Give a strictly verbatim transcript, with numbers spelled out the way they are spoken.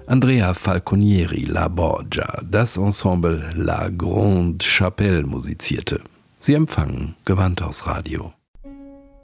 Andrea Falconieri La Borgia, das Ensemble La Grande Chapelle musizierte. Sie empfangen Gewandhausradio.